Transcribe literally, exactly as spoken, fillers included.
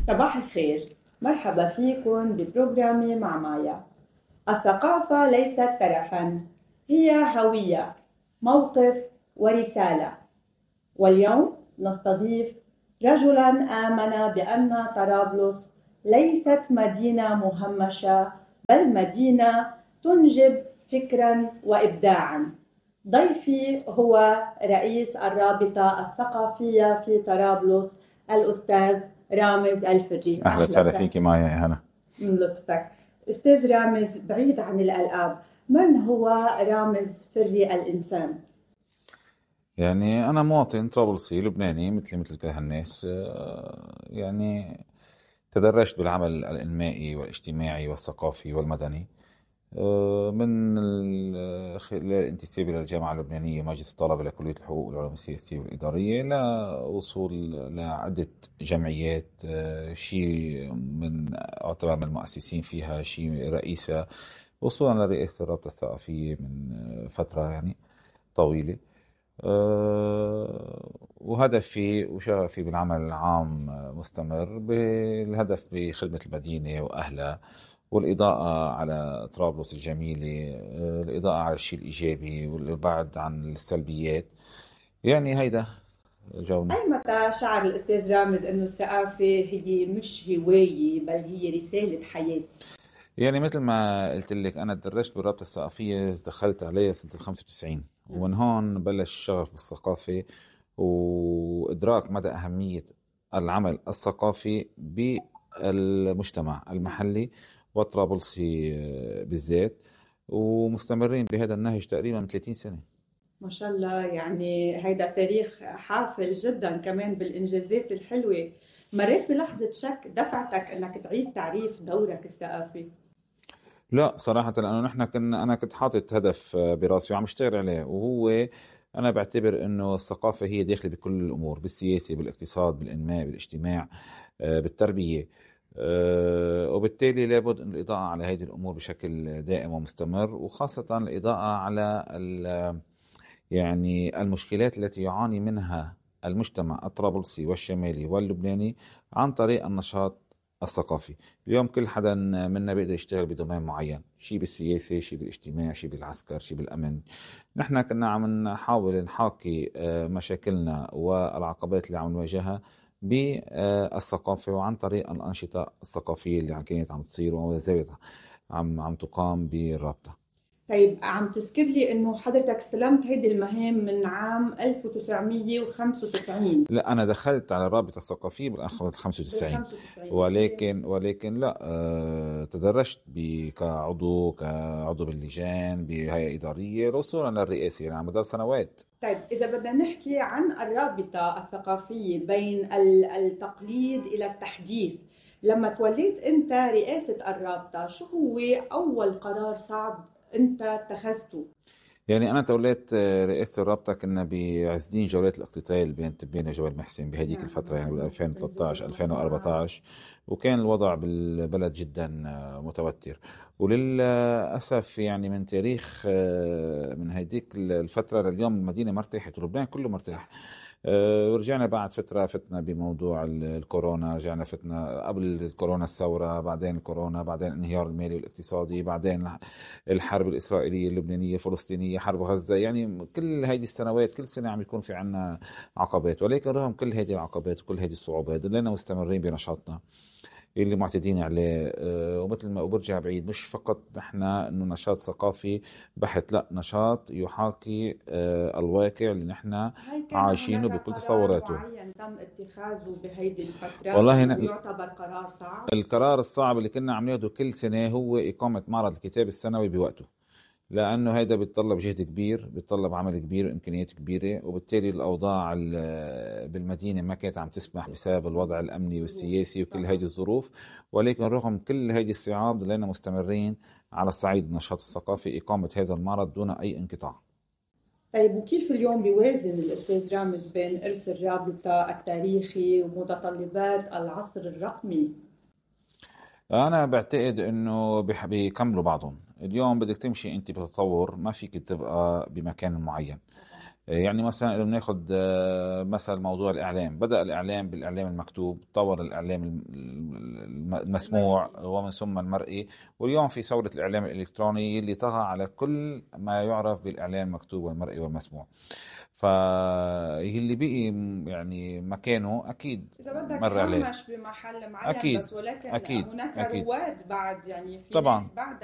صباح الخير، مرحبا فيكم ببروجرامي مع مايا. الثقافة ليست ترفا، هي هوية، موقف ورسالة. واليوم نستضيف رجلاً آمن بأن طرابلس ليست مدينة مهمشة، بل مدينة تنجب فكراً وإبداعاً. ضيفي هو رئيس الرابطة الثقافية في طرابلس، الأستاذ رامز الفري. أهلا وسهلا فيك مايا. يا هلا. من لطفك. أستاذ رامز، بعيد عن الألقاب، من هو رامز فري الإنسان؟ يعني أنا مواطن طرابلسي لبناني مثلي مثل كل هالناس. يعني تدرجت بالعمل الإنمائي والاجتماعي والثقافي والمدني من الانتساب إلى الجامعة اللبنانية مجلس الطلبة لكلية الحقوق والعلوم السياسية والإدارية، لوصول لعدة جمعيات، شيء من أعتبر من المؤسسين فيها، شيء رئيسة، وصولا لرئاسة الرابطة الثقافية من فترة يعني طويلة. أه وهدفي وشغفي بالعمل العام مستمر، بالهدف بخدمة المدينة وأهلها، والإضاءة على طرابلس الجميلة، أه الإضاءة على الشيء الإيجابي والبعد عن السلبيات. يعني هيدا جونا. أي متى شعر الأستاذ رامز أنه الثقافة هي مش هواية بل هي رسالة حياة؟ يعني مثل ما قلت لك، أنا تدرجت بالرابطة الثقافية، دخلت عليها سنة الخمسة وتسعين، ومن هون بلش الشغف بالثقافة وإدراك مدى أهمية العمل الثقافي بالمجتمع المحلي والطرابلسي بالذات، ومستمرين بهذا النهج تقريبا ثلاثين سنة. ما شاء الله، يعني هيدا تاريخ حافل جدا كمان بالإنجازات الحلوة. مريت بلحظة شك دفعتك أنك تعيد تعريف دورك الثقافي؟ لا صراحة، لأنه نحن كنا أنا كنت حاطط هدف براسي وعم اشتغل عليه، وهو أنا بعتبر أنه الثقافة هي داخلة بكل الأمور، بالسياسة، بالاقتصاد، بالإنماء، بالاجتماع، بالتربية. وبالتالي لابد أن الإضاءة على هذه الأمور بشكل دائم ومستمر، وخاصة الإضاءة على يعني المشكلات التي يعاني منها المجتمع الطرابلسي والشمالي واللبناني عن طريق النشاط الثقافي. اليوم كل حدا منا بيقدر يشتغل بدومين معين، شيء بالسياسة، شيء بالاجتماع، شيء بالعسكر، شيء بالأمن. نحن كنا عم نحاول نحاكي مشاكلنا والعقبات اللي عم نواجهها بالثقافة، وعن طريق الأنشطة الثقافية اللي كانت عم تصير وما زالت عم عم تقام بالرابطة. طيب، عم تذكر لي انه حضرتك استلمت هيدي المهام من عام ألف وتسعمية وخمسة وتسعين؟ لا، انا دخلت على الرابطه الثقافيه بال خمسة وتسعين، ولكن ولكن لا أه تدرجت كعضو كعضو باللجان بهيئه اداريه وصولا للرئاسه يعني على مدار سنوات. طيب، اذا بدنا نحكي عن الرابطه الثقافيه بين التقليد الى التحديث، لما توليت انت رئاسه الرابطه، شو هو اول قرار صعب انت اتخذته؟ يعني أنا توليت رئاسة الرابطة كنا بعزدين جولات الاقتتال بين تبين وجبل محسن بهديك نعم الفترة، يعني بال ألفين وثلاثة عشر ألفين وأربعة عشر، وكان الوضع بالبلد جدا متوتر. وللأسف يعني من تاريخ من هديك الفترة لليوم المدينة مرتاحت ولبنان كله مرتاح. ورجعنا بعد فترة فتنا بموضوع الكورونا، رجعنا فتنا قبل الكورونا الثورة، بعدين الكورونا، بعدين الانهيار المالي والاقتصادي، بعدين الحرب الإسرائيلية اللبنانية الفلسطينية، حرب غزة. يعني كل هذه السنوات كل سنة عم يكون في عنا عقبات، ولكن رغم كل هذه العقبات وكل هذه الصعوبات لنا مستمرين بنشاطنا اللي معتدين عليه. ومثل ما برجع بعيد، مش فقط نحن انه نشاط ثقافي بحت، لا، نشاط يحاكي الواقع اللي نحن عايشينه بكل تصوراته. معين تم اتخاذه بهيدي الفترة والله يعتبر قرار صعب؟ القرار الصعب اللي كنا عم ناخده كل سنة هو إقامة معرض الكتاب السنوي بوقته، لأنه هيدا بيتطلب جهد كبير، بيتطلب عمل كبير وإمكانيات كبيرة، وبالتالي الأوضاع بالمدينة ما كانت عم تسمح بسبب الوضع الأمني والسياسي وكل هيدي الظروف. ولكن رغم كل هيدي الصعاب لنا مستمرين على الصعيد النشاط الثقافي إقامة هذا المعرض دون أي انقطاع. طيب، وكيف اليوم بيوازن الأستاذ رامز بين إرث الرابطة التاريخي ومتطلبات العصر الرقمي؟ أنا بعتقد إنه بيكملوا بعضهم. اليوم بدك تمشي أنت بتطور، ما فيك تبقى بمكان معين. يعني مثلا إذا بناخذ آه، مثلا موضوع الإعلام، بدأ الإعلام بالإعلام المكتوب، طور الإعلام الم- الم- المسموع المرئي. ومن ثم المرئي، واليوم في ثورة الإعلام الإلكتروني اللي طغى على كل ما يعرف بالإعلام المكتوب والمرئي والمسموع. فاللي بقي م- يعني مكانه أكيد إذا بدك مر عليه. هامش بمحل معين أكيد بس، ولكن أكيد هناك أكيد رواد بعد، يعني في ناس طبعا. بعد